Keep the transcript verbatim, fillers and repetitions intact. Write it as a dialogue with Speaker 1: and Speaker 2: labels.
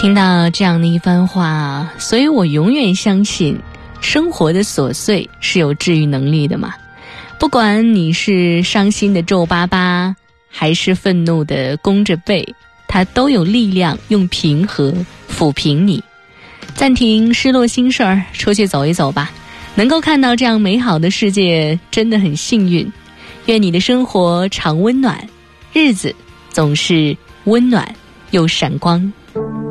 Speaker 1: 听到这样的一番话，所以我永远相信生活的琐碎是有治愈能力的嘛。不管你是伤心的皱巴巴，还是愤怒的弓着背，它都有力量用平和抚平你。暂停失落心事儿，出去走一走吧，能够看到这样美好的世界真的很幸运。愿你的生活常温暖，日子总是温暖又闪光。